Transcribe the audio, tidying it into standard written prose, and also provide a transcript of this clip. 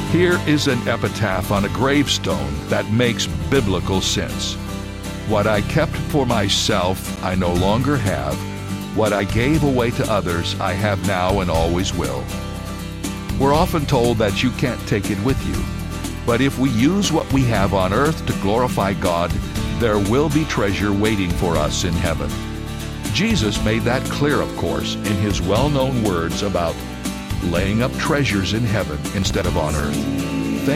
Here is an epitaph on a gravestone that makes biblical sense. What I kept for myself, I no longer have. What I gave away to others, I have now and always will. We're often told that you can't take it with you. But if we use what we have on earth to glorify God, there will be treasure waiting for us in heaven. Jesus made that clear, of course, in his well-known words about laying up treasures in heaven instead of on earth.